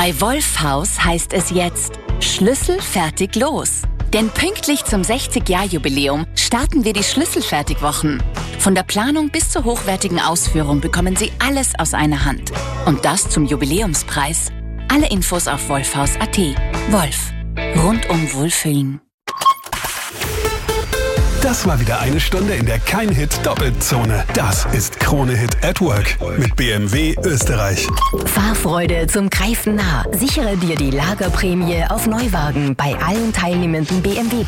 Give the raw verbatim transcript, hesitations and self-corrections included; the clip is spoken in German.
Bei Wolfhaus heißt es jetzt Schlüssel fertig los. Denn pünktlich zum sechzig-Jahr-Jubiläum starten wir die Schlüsselfertigwochen. Von der Planung bis zur hochwertigen Ausführung bekommen Sie alles aus einer Hand. Und das zum Jubiläumspreis. Alle Infos auf wolfhaus punkt a t. Wolf. Rundum Wohlfühlen. Das war wieder eine Stunde in der Kein-Hit-Doppelzone. Das ist Krone-Hit at Work mit B M W Österreich. Fahrfreude zum Greifen nah. Sichere dir die Lagerprämie auf Neuwagen bei allen teilnehmenden B M W